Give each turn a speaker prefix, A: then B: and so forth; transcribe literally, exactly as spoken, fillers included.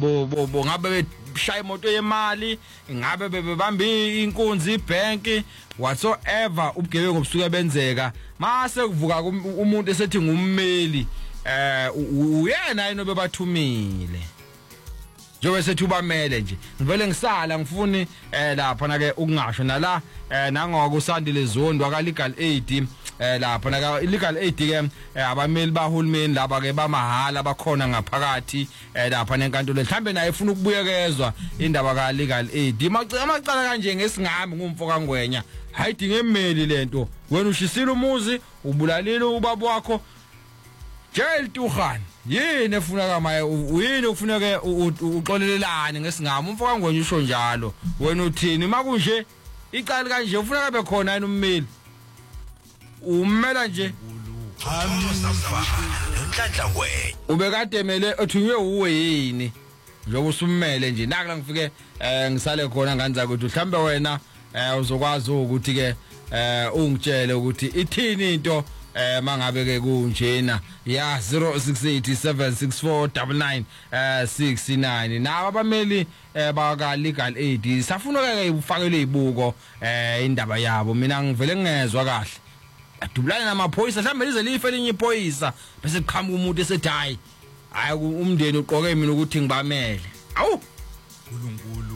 A: bo bo ngabe beshaya imoto yemali ngabe bebambe inkunzi ibank whatsoever ubugebengu obusuke benzeka mase kuvuka umuntu esethi ngummeli eh uyena yena bebathumile njobe sethu bamele nje ngivele ngisala ngifuni eh lapha na ke ukungasho nala eh nangoku usandile zondo aka legal aid eh lapha na ka legal aid ke abameli bahulumeni laba ke bamahala bakhona ngaphakathi eh lapha nenkantolo mhlambe naye ufuna ukubuyekezwa indaba ka legal aid amacala kanje ngesingami ngumfo kaNgwenya hayidinga emeli lento wena ushisile umuzi ubulalile ubaba wakho jail tuhan yini efuna kamaye uyini ufuneke uxolelelane ngesingami umfo kaNgwenya usho njalo wena uthini makunje icala kanje ufuneka bekhona yini ummeli ummela nje
B: Nhlanhla Ngwenya
A: ubekade emele othunywe uwe yini njengoba usummele nje nakla ngifike eh ngisale khona nganza ukuthi mhlambe wena eh uzokwazi ukuthi ke eh ungitshele ukuthi ithini into eh mangabe ke kunjena ya zero six eight seven six four nine nine eh six nine nawo abameli eh baka legal aid safuna ke ufakele ibuko eh indaba yabo mina ngivele ngezwe kahle adubulana namaphoyisa mhlambe lize life elinye iphoyisa bese kuqhamuka umuntu esethi hayi hayi umndeni uqoke mina ukuthi ngibamele awu
B: uNkulunkulu